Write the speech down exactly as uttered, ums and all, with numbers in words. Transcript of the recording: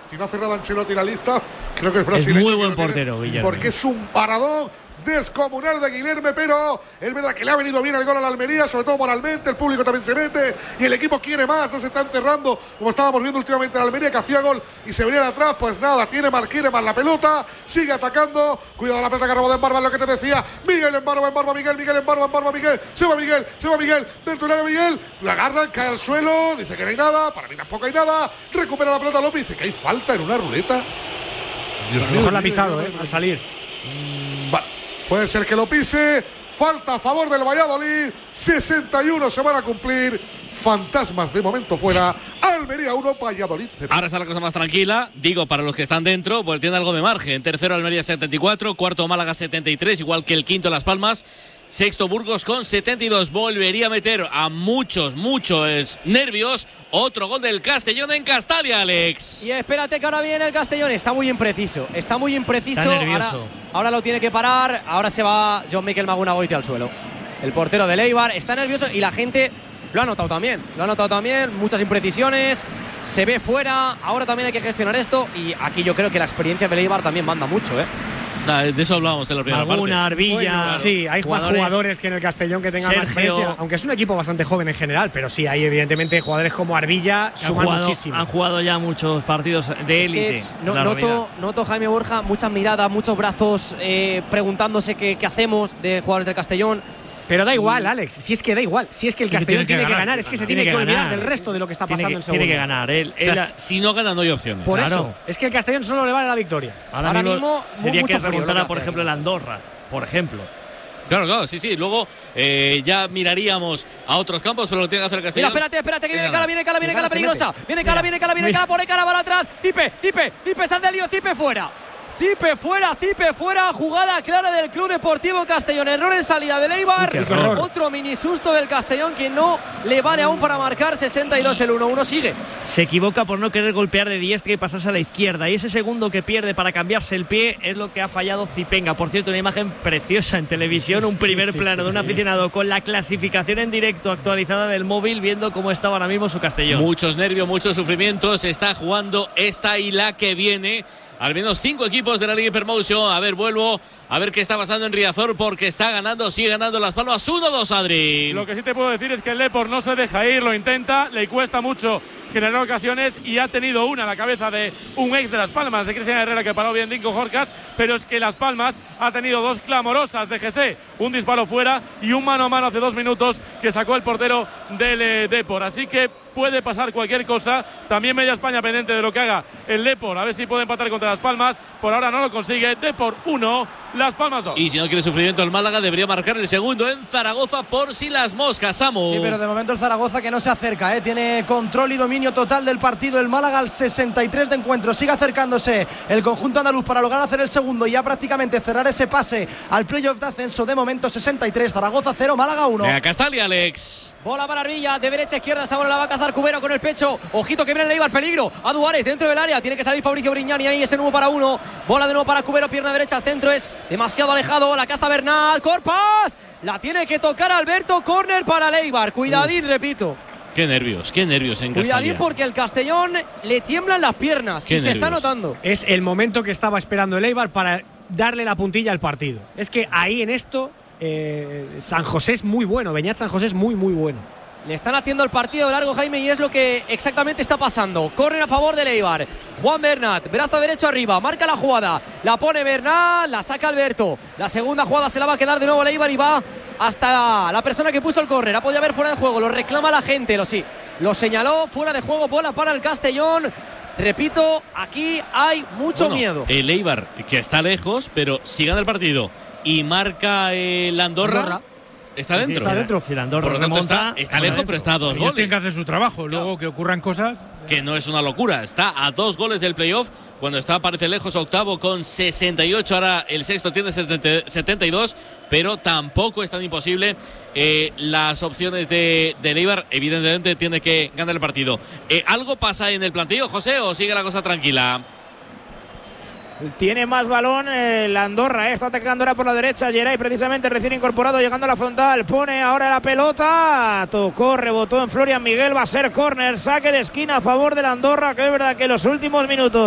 Si no ha cerrado Ancelotti la lista, creo que es brasileño. Es muy buen portero, Guillermo. Porque es un paradón descomunal de Guilherme, pero es verdad que le ha venido bien el gol a la Almería, sobre todo moralmente, el público también se mete y el equipo quiere más, no se están cerrando como estábamos viendo últimamente en la Almería, que hacía gol y se venían atrás. Pues nada, tiene más, quiere más la pelota, sigue atacando, cuidado la pelota que robó de Embarba, lo que te decía, Miguel Embarba, Embarba Miguel, Miguel Embarba, Embarba Miguel, se va Miguel, se va Miguel, dentro del área Miguel, la agarran, cae al suelo, dice que no hay nada, para mí tampoco hay nada, recupera la pelota López, dice que hay falta en una ruleta. Dios mío, mejor la ha pisado, eh, al salir. Mm, va. Puede ser que lo pise. Falta a favor del Valladolid. sesenta y uno se van a cumplir. Fantasmas de momento fuera. Almería uno, Valladolid cero. Ahora está la cosa más tranquila. Digo, para los que están dentro, pues tiene algo de margen. Tercero Almería setenta y cuatro. Cuarto Málaga setenta y tres. Igual que el quinto Las Palmas. Sexto Burgos con setenta y dos. Volvería a meter a muchos, muchos nervios. Otro gol del Castellón en Castalia, Alex. Y espérate que ahora viene el Castellón. Está muy impreciso. Está muy impreciso. Está nervioso. Ahora, ahora lo tiene que parar. Ahora se va John Mikel Magunagoiti al suelo. El portero de Eibar está nervioso y la gente lo ha notado también. Lo ha notado también. Muchas imprecisiones. Se ve fuera. Ahora también hay que gestionar esto. Y aquí yo creo que la experiencia de Eibar también manda mucho, ¿eh? De eso hablábamos en la primera Maguna, parte. Arbilla. Bueno, claro. Sí, hay jugadores, jugadores que en el Castellón que tengan Sergio, más experiencia, aunque es un equipo bastante joven en general, pero sí, hay evidentemente jugadores como Arbilla suman jugado, muchísimo. Han jugado ya muchos partidos de élite. Es que no, noto, noto, Jaime Borja, muchas miradas, muchos brazos eh, preguntándose qué, qué hacemos de jugadores del Castellón. Pero da igual, Alex, si es que da igual, si es que el Castellón tiene que ganar, ganar, es que se tiene que olvidar del resto de lo que está pasando en segundo. Tiene que ganar. Él, él, o sea, si no gana, no hay opciones. Por claro. eso, es que el Castellón solo le vale la victoria. Ahora, Ahora mismo, mismo sería mucho que frío remontara, lo que por hace. ejemplo, el Andorra, por ejemplo. Claro, claro, sí, sí. Luego eh, ya miraríamos a otros campos, pero lo tiene que hacer el Mira, Castellón. espérate, espérate, que viene Venga, Cala, viene Cala, viene sí, Cala se peligrosa. mete. Viene Cala, Mira, viene Cala, viene mira. Cala, pone Cala, bala atrás. Zipe, Zipe, Zipe, sal del lío, Zipe fuera. Zipe fuera, Zipe fuera, jugada clara del Club Deportivo Castellón, error en salida del Eibar, Uy, qué error. otro mini susto del Castellón que no le vale aún para marcar. Sesenta y dos el uno uno, sigue. Se equivoca por no querer golpear de diestra y pasarse a la izquierda, y ese segundo que pierde para cambiarse el pie es lo que ha fallado Zipenga. Por cierto, una imagen preciosa en televisión, un primer sí, sí, plano sí, de un sí. aficionado con la clasificación en directo actualizada del móvil, viendo cómo estaba ahora mismo su Castellón. Muchos nervios, muchos sufrimientos. Se está jugando esta y la que viene. Al menos cinco equipos de la Liga Hypermotion. A ver, vuelvo a ver qué está pasando en Riazor, porque está ganando, sigue ganando Las Palmas. uno dos, Adri. Lo que sí te puedo decir es que el Depor no se deja ir, lo intenta, le cuesta mucho generar ocasiones y ha tenido una a la cabeza de un ex de Las Palmas, de Cristian Herrera, que paró bien Dinko Jorcas, pero es que Las Palmas ha tenido dos clamorosas de Gesé, un disparo fuera y un mano a mano hace dos minutos que sacó el portero del eh, Depor. Así que puede pasar cualquier cosa. También media España pendiente de lo que haga el Depor, a ver si puede empatar contra Las Palmas. Por ahora no lo consigue. Depor uno, Las Palmas dos. Y si no quiere sufrimiento el Málaga, debería marcar el segundo en Zaragoza por si las moscas, Samu. Sí, pero de momento el Zaragoza que no se acerca, ¿eh? Tiene control y dominio total del partido. El Málaga al sesenta y tres de encuentro. Sigue acercándose el conjunto andaluz para lograr hacer el segundo y ya prácticamente cerrar ese pase al playoff de ascenso. De momento sesenta y tres, Zaragoza cero, Málaga uno. Venga, Castalia, Alex. Bola para Arbilla, de derecha a izquierda, esa bola la va a cazar Cubero con el pecho. Ojito que viene el Eibar, peligro. A Duárez dentro del área, tiene que salir Fabricio Brignani. Ahí ese nuevo para uno. Bola de nuevo para Cubero, pierna derecha al centro, es demasiado alejado. La caza Bernat, Corpas. La tiene que tocar Alberto, córner para el Eibar. Cuidadín, Uf. repito. Qué nervios, qué nervios en Castalia. Cuidadín porque el Castellón le tiemblan las piernas Qué y nervios. se está notando. Es el momento que estaba esperando el Eibar para darle la puntilla al partido. Es que ahí en esto eh, San José es muy bueno, Beñat San José es muy muy bueno. Le están haciendo el partido largo, Jaime, y es lo que exactamente está pasando. Corren a favor del Eibar. Juan Bernat, brazo derecho arriba, marca la jugada. La pone Bernat, la saca Alberto. La segunda jugada se la va a quedar de nuevo el Eibar y va hasta la, la persona que puso el córner. Ha podido haber fuera de juego, lo reclama la gente, lo sí. Lo señaló, fuera de juego, bola para el Castellón. Repito, aquí hay mucho Bueno, miedo. El Eibar, que está lejos, pero si gana el partido y marca el Andorra, Andorra. está Sí, dentro. está dentro. Si el Andorra Por lo tanto, remonta, está, está lejos, pero está a dos Ellos goles. tienen que hacer su trabajo. Luego que ocurran cosas. Que no es una locura. Está a dos goles del playoff. Cuando está, parece lejos, octavo con sesenta y ocho. Ahora el sexto tiene setenta y dos. Pero tampoco es tan imposible. Eh, las opciones de, de Eibar, evidentemente, tiene que ganar el partido. Eh, ¿Algo pasa en el plantillo, José, o sigue la cosa tranquila? Tiene más balón el Andorra, ¿eh? Está atacando ahora por la derecha. Geray, precisamente recién incorporado, llegando a la frontal. Pone ahora la pelota. Tocó, rebotó en Florian Miguel. Va a ser córner, saque de esquina a favor del Andorra, que es verdad que en los últimos minutos